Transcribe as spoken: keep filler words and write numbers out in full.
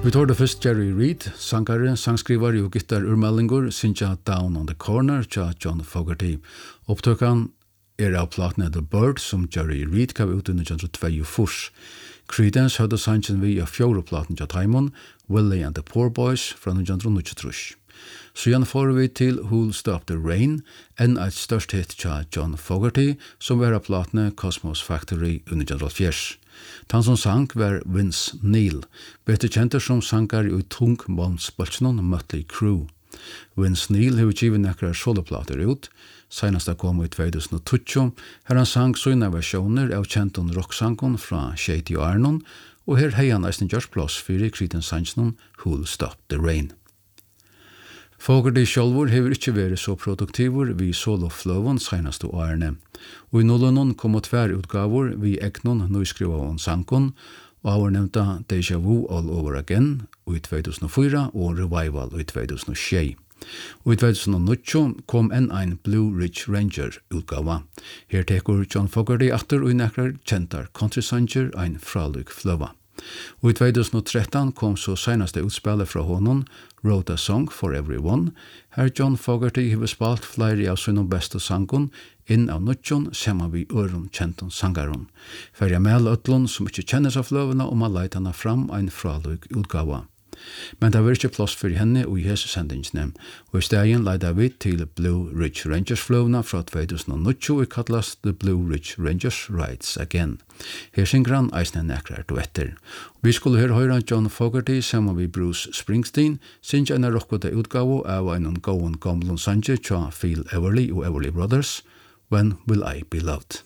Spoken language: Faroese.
Vi tar det først Jerry Reed, sangare, sangskrivare og gitarurmeldingur, synsja Down on the Corner tja John Fogerty. Opptøkan er av platene The Bird som Jerry Reed gav ut i nitjan tjueto. Creedence hadde sangen vi av fjóruplaten tja Taimon, Willie and the Poor Boys fra nitjan nittiotre. Så igjen får vi til Who'll Stop the Rain, enn et størst hit tja John Fogerty, som var av platene Cosmos Factory i nitjan nittiotre. Han som sang var Vince Neil, betre kjenter som sangar i tungmålsbøltsnon Mötley Crüe. Vince Neil har givet nekrar soloplater ut, senast det kom i tjuetusen og tolv, her han sang sånne versjoner av kjenton rocksangon fra Shady og Arnon, og her hei han eisen gjørs plass fyrir Creedence sangen Who'll Stop the Rain. Fogerty sjálvur hefur ikkje væri så produktivur vi solofløvun senast og Arne, og i nullunon kom tver utgavur vi eknon nøyskriva on sankon, og har nevnta Deja Vu All Over Again i tjuetusen og fire og Revival i tjuetusen og seks. Og i tjuetusen og ni kom enn ein Blue Ridge Ranger utgava. Her tekur John Fogerty atter og i nekrar kjentar countrysanger ein fraluk fløva. Og i tjuetusen og tretton kom så senaste utspillet fra honom, Wrote a Song for Everyone, her John Fogerty hefur spalt flere av sine beste sangon inn av nutjon saman vi øron kjenton sangaron. Ferja mel ötlun som ikkje kjennes av fløvene om man leitana fram ein fralug utgava. Men det var ikke plass for henne og i hese sendingsne, og i stegen leida vi til Blue Ridge Rangers fløvene fra tjuetusen og ni og kallast The Blue Ridge Rangers Rides Again. Her synger han eisne nekrar duetter. Vi skulle høre høyra John Fogerty sammen med Bruce Springsteen, syns en rockete utgave av en gåen gamlun sanje tja Phil Everly og Everly Brothers, When Will I Be Loved?